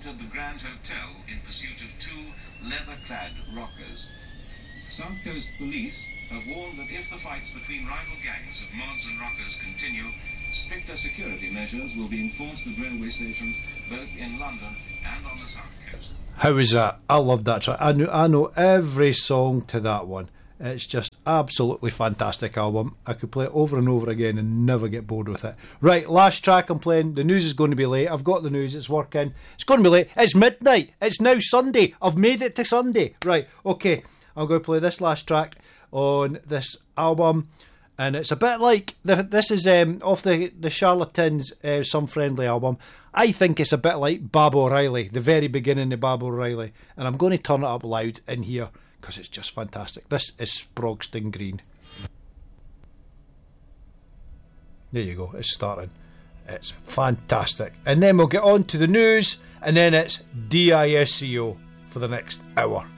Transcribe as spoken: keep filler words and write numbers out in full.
entered the Grand Hotel in pursuit of two leather-clad rockers. South Coast Police have warned that if the fights between rival gangs of mods and rockers continue, stricter security measures will be enforced at railway stations both in London and on the South Coast. How was that? I loved that track. I know, I know every song to that one. It's just absolutely fantastic album. I could play it over and over again and never get bored with it. Right, last track I'm playing. The news is going to be late. I've got the news. It's working. It's going to be late. It's midnight. It's now Sunday. I've made it to Sunday. Right, okay. I'm going to play this last track on this album. And it's a bit like, the, this is um, off the, the Charlatans uh, Some Friendly album. I think it's a bit like Bob O'Reilly, the very beginning of Bob O'Reilly. And I'm going to turn it up loud in here because it's just fantastic. This is Sprogston Green. There you go, it's starting. It's fantastic. And then we'll get on to the news, and then it's D I S C O for the next hour.